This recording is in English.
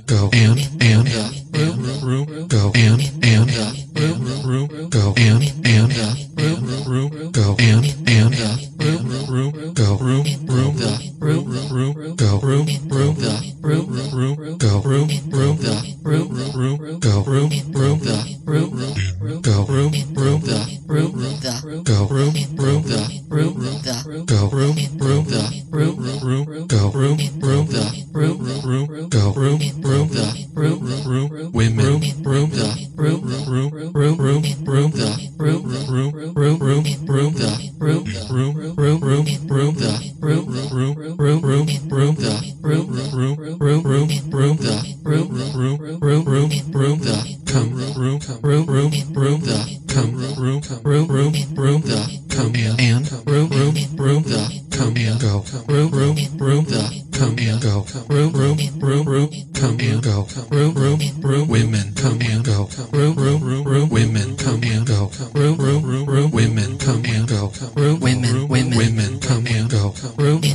go and room go and room go and room go and room go room go room go room go room go room go room go room go room go room women women come and go women come and go women come and go women come and go